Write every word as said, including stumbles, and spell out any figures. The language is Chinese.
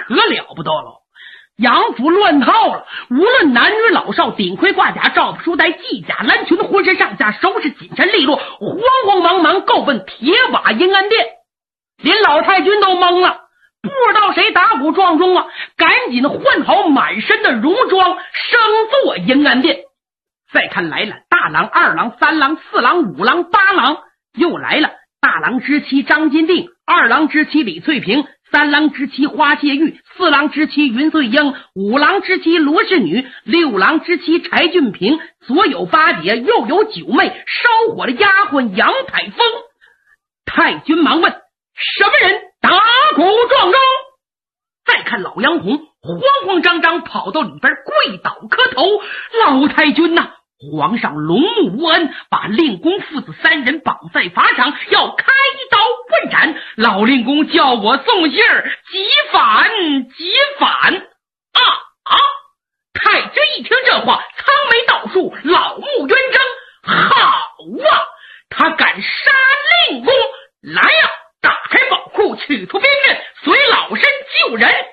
可了不得了。杨府乱套了，无论男女老少，顶盔挂甲，罩子书带，系甲蓝裙，浑身上下收拾紧身利落，慌慌忙忙够奔铁瓦阴安殿。连老太君都懵了，不知道谁打鼓撞钟啊，赶紧换好满身的戎装，升坐阴安殿。再看来了大郎、二郎、三郎、四郎、五郎、八郎，又来了大郎之妻张金定，二郎之妻李翠萍，三郎之妻花谢玉，四郎之妻云穗英，五郎之妻罗氏女，六郎之妻柴俊平，左有八姐，右有九妹，烧火的丫鬟杨太风。太君忙问：什么人打鼓撞钟？再看老杨红慌慌张张跑到里边跪倒磕头：老太君呐、啊，皇上龙目无恩，把令公父子三人绑在法场，要开刀问斩。老令公叫我送信儿，急反急反啊啊！太君一听这话，苍眉倒竖，老目圆睁。好啊，他敢杀令公！来呀、啊，打开宝库，取出兵刃，随老身救人。